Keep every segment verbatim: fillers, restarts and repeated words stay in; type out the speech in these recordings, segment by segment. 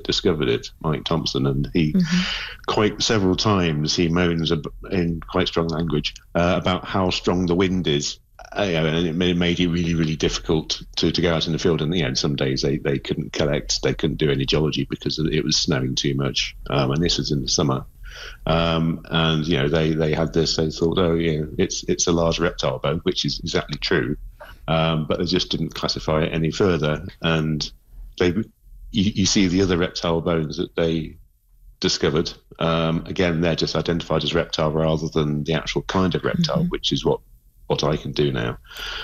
discovered it, Mike Thompson, and he mm-hmm. quite several times he moans in quite strong language uh, about how strong the wind is. Uh, you know, and it made it really, really difficult to, to go out in the field. And you know, some days they, they couldn't collect, they couldn't do any geology because it was snowing too much. Um, and this was in the summer. Um, and you know, they, they had this. They thought, oh, you know, it's it's a large reptile bone, which is exactly true. Um, but they just didn't classify it any further. And they, you, you see the other reptile bones that they discovered. Um, again, they're just identified as reptile rather than the actual kind of reptile, mm-hmm. which is what. what I can do now.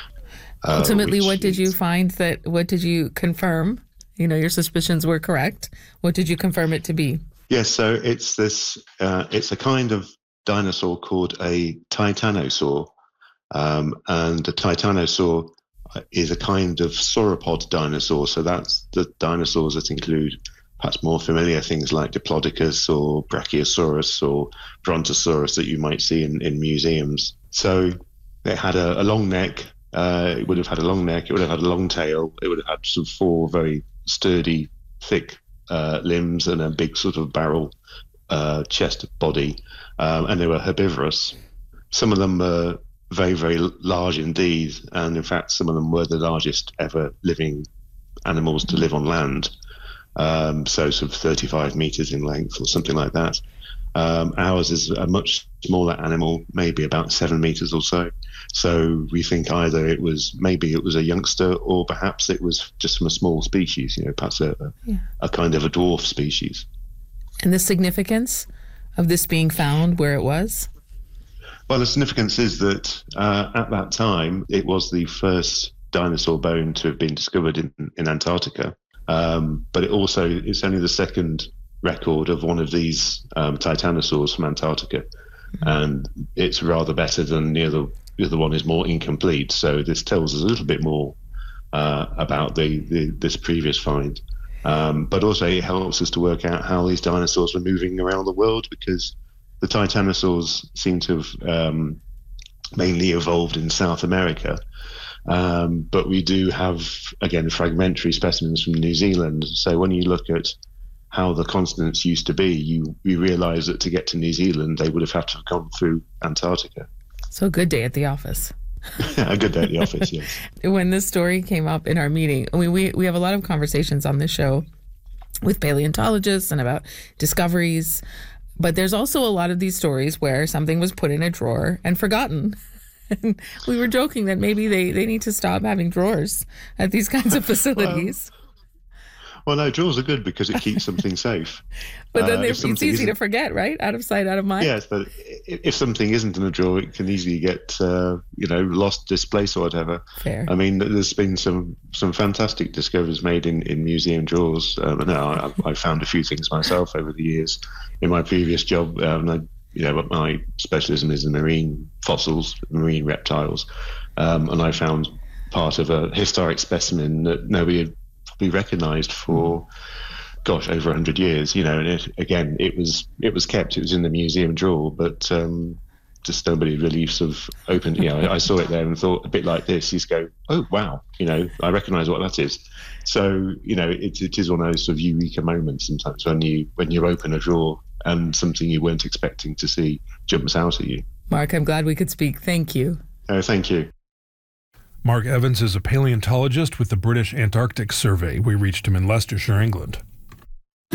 Uh, Ultimately, what did you find that, what did you confirm? You know, your suspicions were correct. What did you confirm it to be? Yes, so it's this, uh, it's a kind of dinosaur called a titanosaur. Um, and a titanosaur is a kind of sauropod dinosaur. So that's the dinosaurs that include perhaps more familiar things like Diplodocus or Brachiosaurus or Brontosaurus that you might see in, in museums. So it had a, a long neck. Uh, it would have had a long neck. It would have had a long tail. It would have had sort of four very sturdy, thick uh, limbs and a big sort of barrel uh, chest body. Um, and they were herbivorous. Some of them were very, very large indeed. And in fact, some of them were the largest ever living animals to live on land. Um, so sort of thirty-five meters in length or something like that. Um, ours is a much smaller animal, maybe about seven meters or so. So we think either it was, maybe it was a youngster, or perhaps it was just from a small species, you know, perhaps a, yeah. a kind of a dwarf species. And the significance of this being found where it was? Well, the significance is that uh, at that time, it was the first dinosaur bone to have been discovered in, in Antarctica. Um, but it also, it's only the second record of one of these um, titanosaurs from Antarctica, mm-hmm. and it's rather better than the other. The other one is more incomplete, so this tells us a little bit more uh, about the, the this previous find. Um, but also it helps us to work out how these dinosaurs were moving around the world, because the titanosaurs seem to have um, mainly evolved in South America. Um, but we do have, again, fragmentary specimens from New Zealand. So when you look at how the continents used to be, you, you realize that to get to New Zealand, they would have had to have gone through Antarctica. So a good day at the office. A good day at the office, yes. When this story came up in our meeting, I mean, we, we have a lot of conversations on this show with paleontologists and about discoveries, but there's also a lot of these stories where something was put in a drawer and forgotten. And we were joking that maybe they, they need to stop having drawers at these kinds of facilities. well, well, no, drawers are good because it keeps something safe. But then uh, it's easy to forget, right? Out of sight, out of mind. Yes, but if something isn't in a drawer, it can easily get, uh, you know, lost, displaced or whatever. Fair. I mean, there's been some, some fantastic discoveries made in, in museum drawers. Um, and I, I found a few things myself over the years in my previous job. Um, I, you know, but my specialism is in marine fossils, marine reptiles. Um, and I found part of a historic specimen that nobody had probably recognized for, gosh, over one hundred years, you know, and it, again, it was it was kept, it was in the museum drawer, but um, just nobody really sort of opened, you know, I, I saw it there and thought a bit like this, you just go, oh, wow, you know, I recognize what that is. So, you know, it, it is one of those sort of eureka moments sometimes when you when you open a drawer and something you weren't expecting to see jumps out at you. Mark, I'm glad we could speak. Thank you. Oh, thank you. Mark Evans is a paleontologist with the British Antarctic Survey. We reached him in Leicestershire, England.